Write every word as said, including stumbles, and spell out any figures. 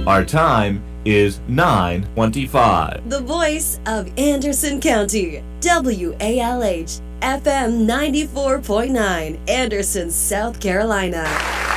Our time is nine twenty-five. The voice of Anderson County, W A L H, F M ninety-four point nine, Anderson, South Carolina.